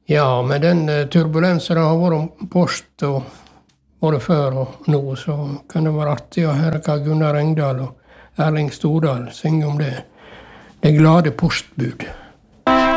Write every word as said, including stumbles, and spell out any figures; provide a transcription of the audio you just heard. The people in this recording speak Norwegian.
Ja, med den eh, turbulensen det har vært om post og både før og nå, så kan det være artig å høre hva Gunnar Engdahl og Erling Stordal synger om det. Det glade postbud.